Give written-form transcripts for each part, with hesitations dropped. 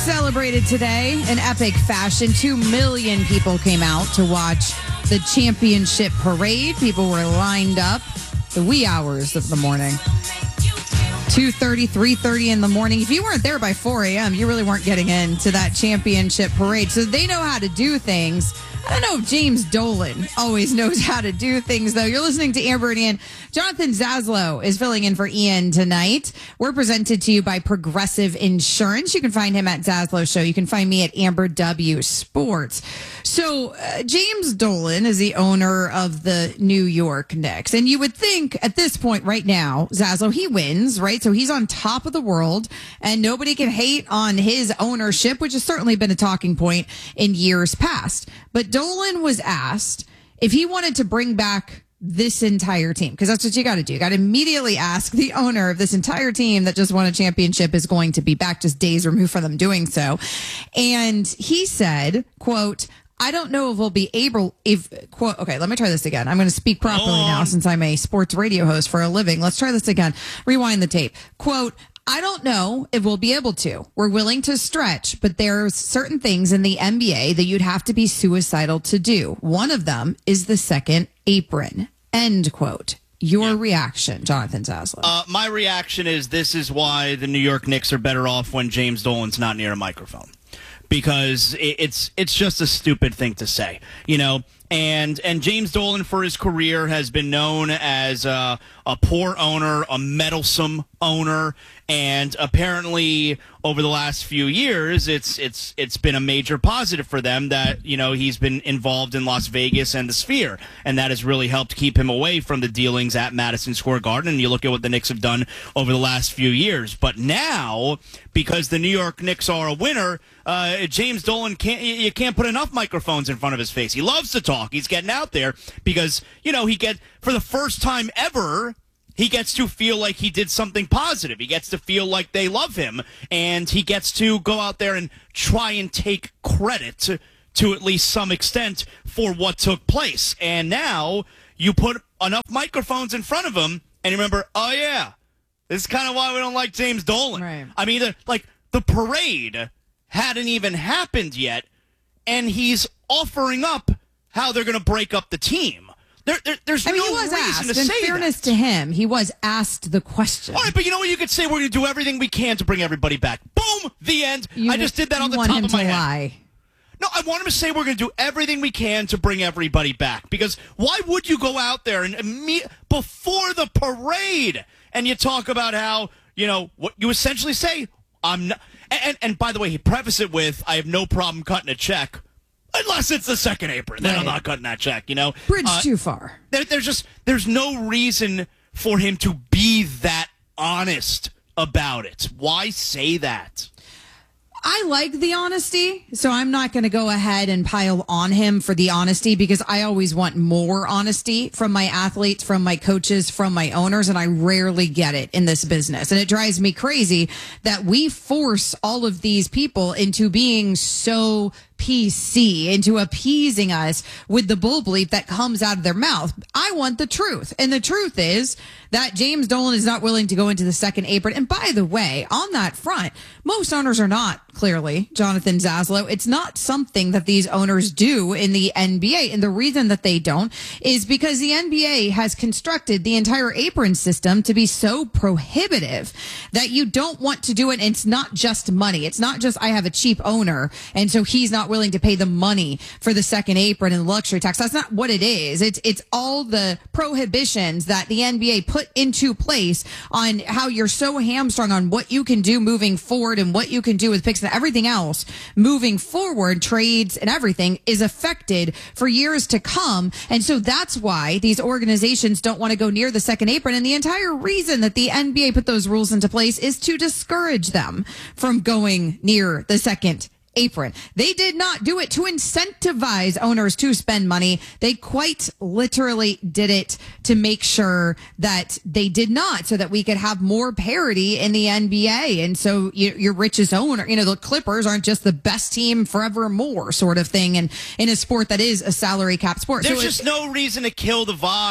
celebrated today in epic fashion. 2 million people came out to watch the championship parade. People were lined up the wee hours of the morning. 2:30, 3:30 in the morning. If you weren't there by 4 a.m., you really weren't getting into that championship parade. So they know how to do things. I don't know if James Dolan always knows how to do things, though. You're listening to Amber and Ian. Jonathan Zaslow is filling in for Ian tonight. We're presented to you by Progressive Insurance. You can find him at Zaslow Show. You can find me at Amber W Sports. So James Dolan is the owner of the New York Knicks. And you would think at this point right now, Zaslow, he wins, right? So he's on top of the world and nobody can hate on his ownership, which has certainly been a talking point in years past. But Dolan was asked if he wanted to bring back this entire team, because that's what you got to do. You got to immediately ask the owner of this entire team that just won a championship is going to be back, just days removed from them doing so. And he said, quote, I don't know if we'll be able, quote, okay, let me try this again. I'm going to speak properly now since I'm a sports radio host for a living. Let's try this again. Rewind the tape. Quote, I don't know if we'll be able to. We're willing to stretch, but there's certain things in the NBA that you'd have to be suicidal to do. One of them is the second apron. End quote. Your reaction, Jonathan Zaslow. My reaction is this is why the New York Knicks are better off when James Dolan's not near a microphone. Because it's just a stupid thing to say, you know. And James Dolan, for his career, has been known as a poor owner, a meddlesome owner, and apparently over the last few years, it's been a major positive for them that, you know, he's been involved in Las Vegas and the Sphere, and that has really helped keep him away from the dealings at Madison Square Garden. And you look at what the Knicks have done over the last few years. But now, because the New York Knicks are a winner, James Dolan you can't put enough microphones in front of his face. He loves to talk. He's getting out there because, you know, for the first time ever, he gets to feel like he did something positive. He gets to feel like they love him, and he gets to go out there and try and take credit to at least some extent for what took place. And now you put enough microphones in front of him, and you remember, oh yeah, this is kind of why we don't like James Dolan. Right. I mean, the parade hadn't even happened yet, and he's offering up how they're going to break up the team. There's no reason asked, to say that. In fairness to him, he was asked the question. All right, but you know what? You could say we're going to do everything we can to bring everybody back. Boom! The end. I just did that on the top of my head. Lie. No, I want him to say we're going to do everything we can to bring everybody back. Because why would you go out there and before the parade and you talk about how, you know, what you essentially say, I'm not. And by the way, he prefaced it with, I have no problem cutting a check. Unless it's the second apron. Then I'm not cutting that check, you know. Bridge too far. There's no reason for him to be that honest about it. Why say that? I like the honesty, so I'm not going to go ahead and pile on him for the honesty because I always want more honesty from my athletes, from my coaches, from my owners, and I rarely get it in this business. And it drives me crazy that we force all of these people into being so PC, into appeasing us with the bull bleep that comes out of their mouth. I want the truth. And the truth is that James Dolan is not willing to go into the second apron. And by the way, on that front, most owners are not, clearly, Jonathan Zaslow. It's not something that these owners do in the NBA. And the reason that they don't is because the NBA has constructed the entire apron system to be so prohibitive that you don't want to do it. And it's not just money. It's not just I have a cheap owner, and so he's not willing to pay the money for the second apron and luxury tax. That's not what it is. It's all the prohibitions that the NBA put into place on how you're so hamstrung on what you can do moving forward and what you can do with picks and everything else moving forward, trades and everything is affected for years to come. And so that's why these organizations don't want to go near the second apron. And the entire reason that the NBA put those rules into place is to discourage them from going near the second apron. They did not do it to incentivize owners to spend money. They quite literally did it to make sure that they did not, so that we could have more parity in the NBA. And so your richest owner, you know, the Clippers aren't just the best team forevermore sort of thing. And in a sport that is a salary cap sport. There's just no reason to kill the vibe.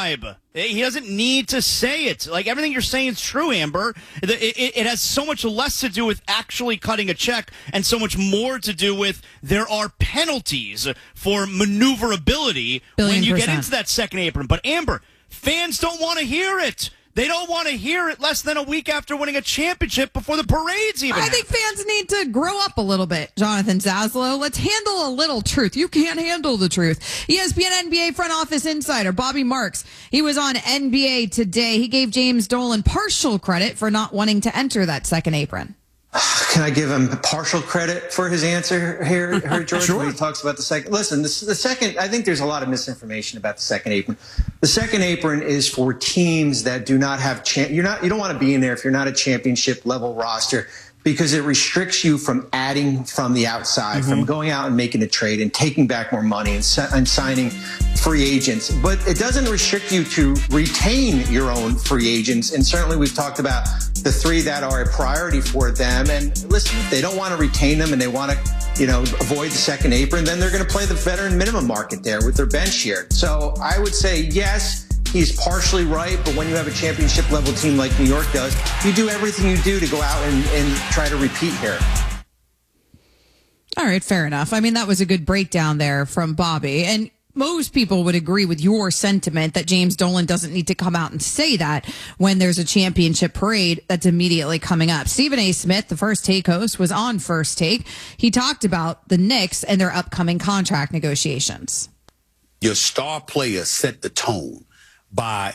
He doesn't need to say it. Like, everything you're saying is true, Amber. It has so much less to do with actually cutting a check and so much more to do with there are penalties for maneuverability when you get into that second apron. But, Amber, fans don't want to hear it. They don't want to hear it less than a week after winning a championship before the parade's even. I think fans need to grow up a little bit, Jonathan Zaslow. Let's handle a little truth. You can't handle the truth. ESPN NBA front office insider Bobby Marks, he was on NBA Today. He gave James Dolan partial credit for not wanting to enter that second apron. Can I give him partial credit for his answer here, George? Sure. When he talks about the second. Listen, the second. I think there's a lot of misinformation about the second apron. The second apron is for teams that do not have. You don't want to be in there if you're not a championship level roster, because it restricts you from adding from the outside, from going out and making a trade and taking back more money and signing free agents. But it doesn't restrict you to retain your own free agents. And certainly we've talked about the three that are a priority for them. And listen, if they don't want to retain them and they want to, avoid the second apron, then they're going to play the veteran minimum market there with their bench here. So I would say, yes, he's partially right, but when you have a championship level team like New York does, you do everything you do to go out and try to repeat here. All right, fair enough. I mean, that was a good breakdown there from Bobby. And most people would agree with your sentiment that James Dolan doesn't need to come out and say that when there's a championship parade that's immediately coming up. Stephen A. Smith, the First Take host, was on First Take. He talked about the Knicks and their upcoming contract negotiations. Your star players set the tone by,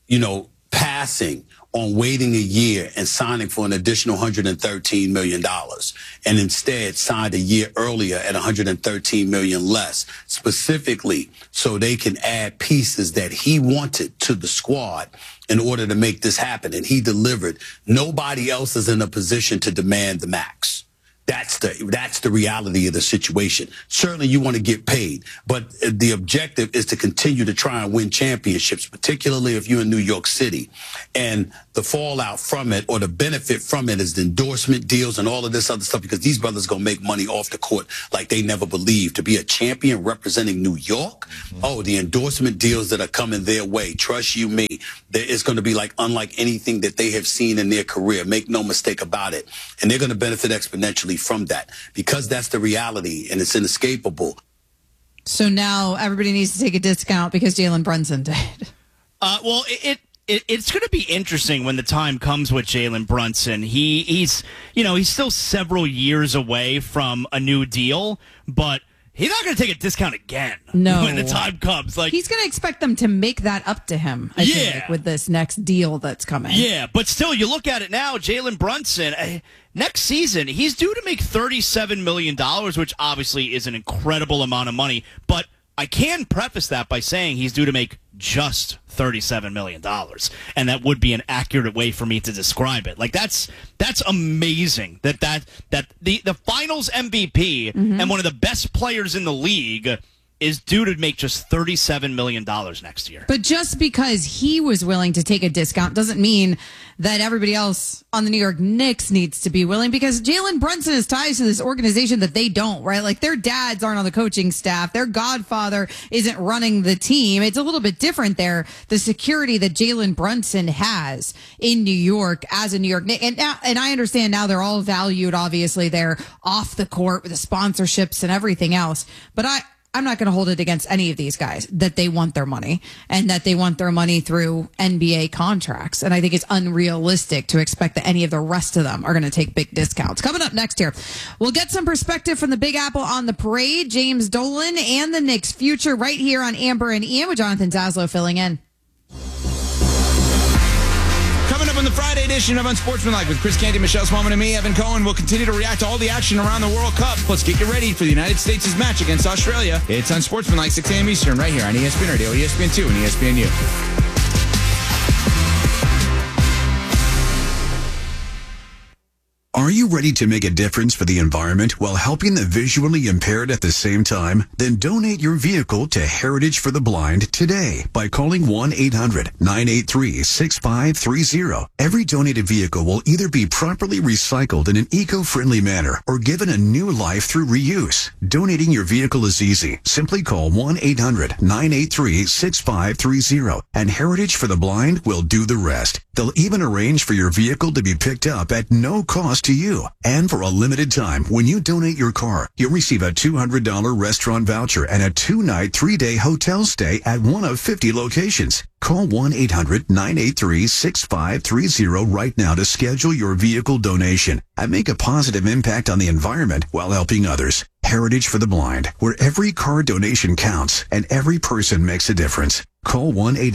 passing on waiting a year and signing for an additional $113 million, and instead signed a year earlier at $113 million less, specifically so they can add pieces that he wanted to the squad in order to make this happen. And he delivered. Nobody else is in a position to demand the max. That's the reality of the situation. Certainly you want to get paid, but the objective is to continue to try and win championships, particularly if you're in New York City. And the fallout from it, or the benefit from it, is the endorsement deals and all of this other stuff, because these brothers going to make money off the court like they never believed. To be a champion representing New York, the endorsement deals that are coming their way, trust you me, there is going to be unlike anything that they have seen in their career. Make no mistake about it. And they're going to benefit exponentially from that, because that's the reality and it's inescapable. So now everybody needs to take a discount because Jalen Brunson did. Well, it's going to be interesting when the time comes with Jalen Brunson. He's still several years away from a new deal, but he's not going to take a discount again. No. When the time comes. He's going to expect them to make that up to him, I think, with this next deal that's coming. Yeah, but still, you look at it now, Jalen Brunson, next season, he's due to make $37 million, which obviously is an incredible amount of money, but I can preface that by saying he's due to make just $37 million. And that would be an accurate way for me to describe it. That's amazing that the finals MVP and one of the best players in the league is due to make just $37 million next year. But just because he was willing to take a discount doesn't mean that everybody else on the New York Knicks needs to be willing, because Jalen Brunson has ties to this organization that they don't, right? Their dads aren't on the coaching staff. Their godfather isn't running the team. It's a little bit different there. The security that Jalen Brunson has in New York as a New York Knick. And I understand now they're all valued. Obviously, they're off the court with the sponsorships and everything else. But I'm not going to hold it against any of these guys that they want their money, and that they want their money through NBA contracts. And I think it's unrealistic to expect that any of the rest of them are going to take big discounts. Coming up next here, we'll get some perspective from the Big Apple on the parade, James Dolan, and the Knicks' future right here on Amber and Ian with Jonathan Zaslow filling in. Coming up on the Friday edition of Unsportsmanlike with Chris Canty, Michelle Smallman, and me, Evan Cohen, we'll continue to react to all the action around the World Cup. Let's get you ready for the United States' match against Australia. It's Unsportsmanlike, 6 a.m. Eastern, right here on ESPN Radio, ESPN2, and ESPNU. Are you ready to make a difference for the environment while helping the visually impaired at the same time? Then donate your vehicle to Heritage for the Blind today by calling 1-800-983-6530. Every donated vehicle will either be properly recycled in an eco-friendly manner or given a new life through reuse. Donating your vehicle is easy. Simply call 1-800-983-6530 and Heritage for the Blind will do the rest. They'll even arrange for your vehicle to be picked up at no cost to you. And for a limited time, when you donate your car, you'll receive a $200 restaurant voucher and a 2-night, 3-day hotel stay at one of 50 locations. Call 1-800-983-6530 right now to schedule your vehicle donation and make a positive impact on the environment while helping others. Heritage for the Blind, where every car donation counts and every person makes a difference. Call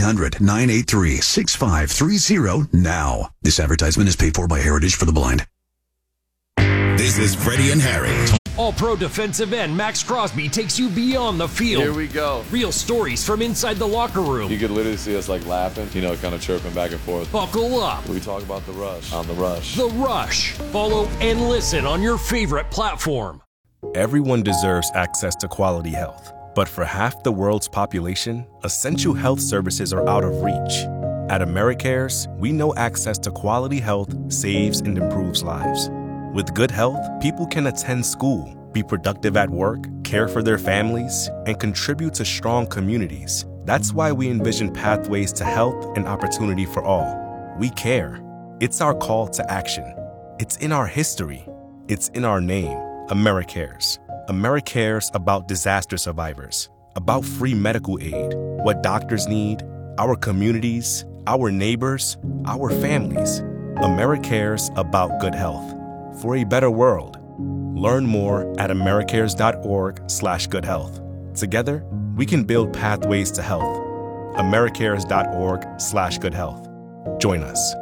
1-800-983-6530 now. This advertisement is paid for by Heritage for the Blind. This is Freddie and Harry. All-pro defensive end Max Crosby takes you beyond the field. Here we go. Real stories from inside the locker room. You could literally see us like laughing, kind of chirping back and forth. Buckle up. We talk about The Rush on The Rush. The Rush. Follow and listen on your favorite platform. Everyone deserves access to quality health. But for half the world's population, essential health services are out of reach. At AmeriCares, we know access to quality health saves and improves lives. With good health, people can attend school, be productive at work, care for their families, and contribute to strong communities. That's why we envision pathways to health and opportunity for all. We care. It's our call to action. It's in our history. It's in our name, AmeriCares. AmeriCares about disaster survivors, about free medical aid, what doctors need, our communities, our neighbors, our families. AmeriCares about good health. For a better world. Learn more at americares.org/goodhealth. Together, we can build pathways to health. americares.org/goodhealth. Join us.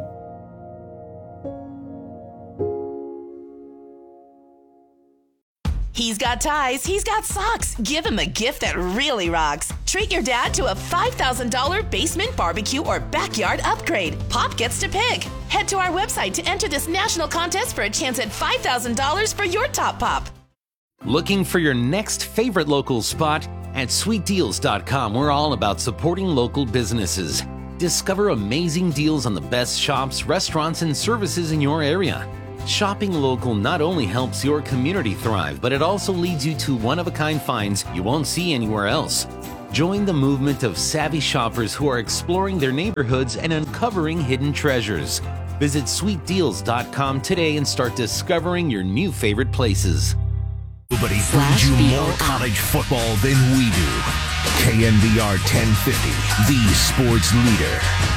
He's got ties, he's got socks. Give him a gift that really rocks. Treat your dad to a $5,000 basement barbecue or backyard upgrade. Pop gets to pick. Head to our website to enter this national contest for a chance at $5,000 for your top pop. Looking for your next favorite local spot? At sweetdeals.com, we're all about supporting local businesses. Discover amazing deals on the best shops, restaurants, and services in your area. Shopping local not only helps your community thrive, but it also leads you to one-of-a-kind finds you won't see anywhere else. Join the movement of savvy shoppers who are exploring their neighborhoods and uncovering hidden treasures. Visit sweetdeals.com today and start discovering your new favorite places. Nobody brings you more college football than we do. KNBR 1050, the sports leader.